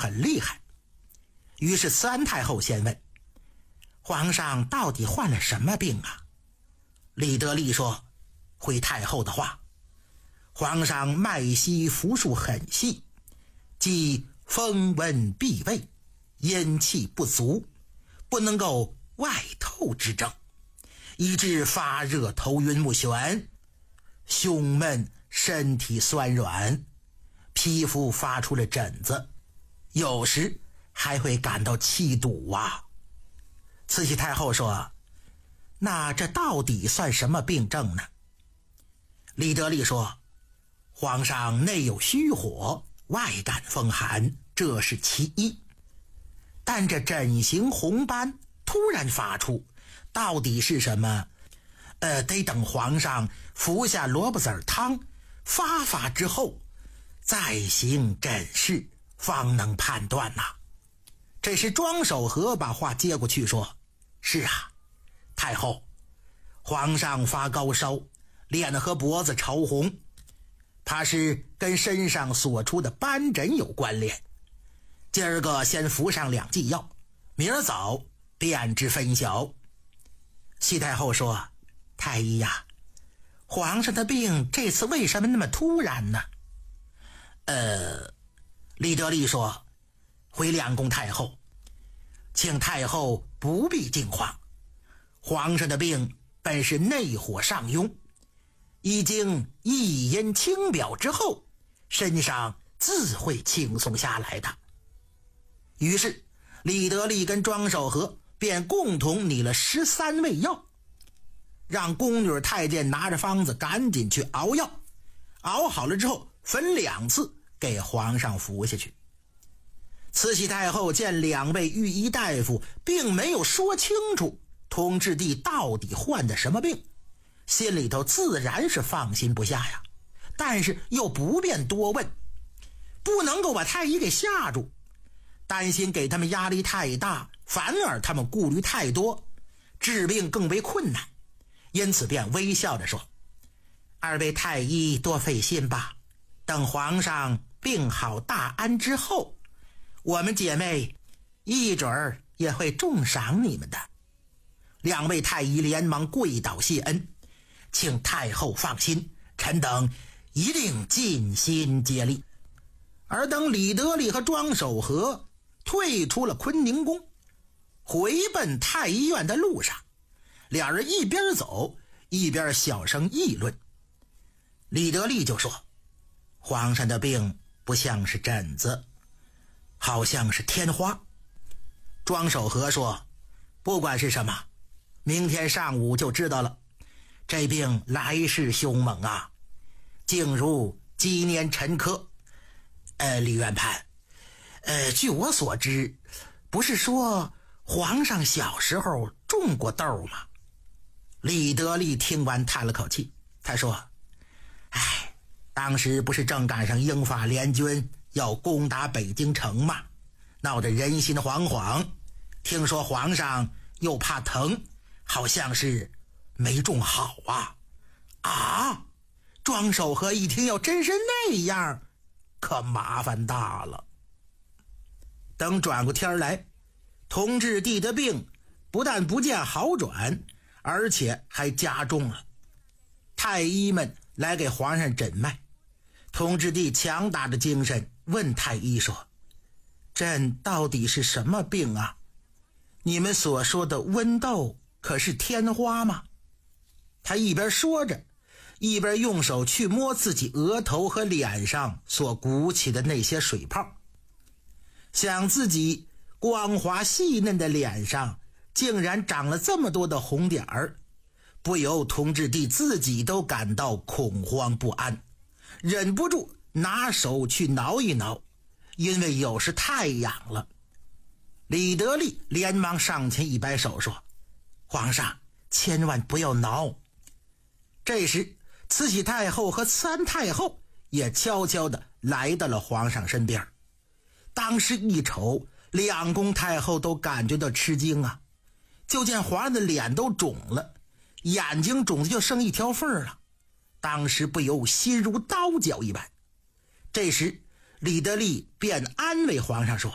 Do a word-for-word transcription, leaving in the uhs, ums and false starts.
很厉害。于是慈安太后先问：皇上到底患了什么病啊？李德利说：回太后的话，皇上脉息浮数很细，即风温闭胃，阴气不足，不能够外透之症，以致发热头晕目眩，胸闷，身体酸软，皮肤发出了疹子，有时还会感到气堵啊。慈禧太后说：那这到底算什么病症呢？李德利说：皇上内有虚火，外感风寒，这是其一。但这疹形红斑突然发出，到底是什么？呃，得等皇上服下萝卜籽汤发发之后，再行诊视，方能判断呐、啊。这时庄守和把话接过去说：是啊，太后，皇上发高烧，脸和脖子潮红，怕是跟身上所出的斑疹有关联。今儿个先服上两剂药，明儿早便知分晓。西太后说：太医呀，皇上的病这次为什么那么突然呢？呃，李德利说：回两宫太后，请太后不必惊慌，皇上的病本是内火上涌，已经一阴清表之后，身上自会轻松下来的。于是李德利跟庄守和便共同拟了十三味药，让宫女太监拿着方子赶紧去熬药，熬好了之后分两次给皇上服下去。慈禧太后见两位御医大夫并没有说清楚同治帝到底患的什么病，心里头自然是放心不下呀，但是又不便多问，不能够把太医给吓住，担心给他们压力太大，反而他们顾虑太多，治病更为困难，因此便微笑着说：二位太医多费心吧，等皇上病好大安之后，我们姐妹一准儿也会重赏你们的。两位太医连忙跪倒谢恩，请太后放心，臣等一定尽心竭力。而等李德利和庄守和退出了坤宁宫，回奔太医院的路上，两人一边走一边小声议论。李德利就说：皇上的病不像是疹子，好像是天花。庄守和说：不管是什么，明天上午就知道了。这病来势凶猛啊，竟如鸡年辰科。呃，李元潘，呃，据我所知，不是说皇上小时候种过豆吗？李德利听完叹了口气，他说：哎，当时不是正赶上英法联军要攻打北京城吗？闹得人心惶惶，听说皇上又怕疼，好像是没种好啊。啊，庄守和一听要真是那样，可麻烦大了。等转过天来，同治帝的病不但不见好转，而且还加重了。太医们来给皇上诊脉，同治帝强打着精神问太医说：朕到底是什么病啊？你们所说的温痘可是天花吗？他一边说着，一边用手去摸自己额头和脸上所鼓起的那些水泡，想自己光滑细嫩的脸上竟然长了这么多的红点儿，不由同治帝自己都感到恐慌不安，忍不住拿手去挠一挠，因为有时太痒了。李德利连忙上前一摆手说：皇上千万不要挠。这时慈禧太后和慈安太后也悄悄地来到了皇上身边。当时一瞅，两宫太后都感觉到吃惊啊，就见皇上的脸都肿了，眼睛肿的就剩一条缝了，当时不由心如刀绞一般。这时李德利便安慰皇上说：